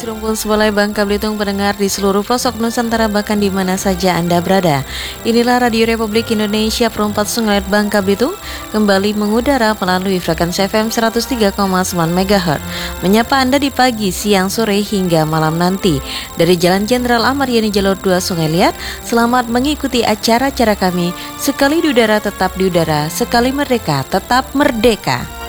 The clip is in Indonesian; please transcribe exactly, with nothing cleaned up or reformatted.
Rumpun Sebolai Bangka Belitung pendengar di seluruh pelosok Nusantara bahkan di mana saja Anda berada. Inilah Radio Republik Indonesia Perempat Sungai Bangka Belitung kembali mengudara melalui frekuensi F M seratus tiga koma sembilan megahertz. Menyapa Anda di pagi, siang, sore hingga malam nanti. Dari Jalan Jenderal Ahmad Yani Jalur dua Sungai Liat, selamat mengikuti acara-acara kami. Sekali di udara tetap di udara, sekali merdeka tetap merdeka.